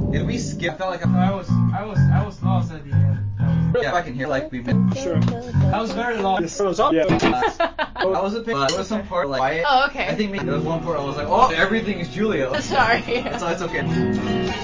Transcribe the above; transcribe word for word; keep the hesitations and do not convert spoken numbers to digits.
Did we skip? I felt like I, I was, I was, I was lost at the end. I was, yeah, I can hear like we've been. Sure. I was very lost. This was up. Yeah. I was a bit. Uh, there was some part like quiet. Oh, okay. I think maybe there was one part I was like, oh, everything is Julia. Sorry. So it's okay.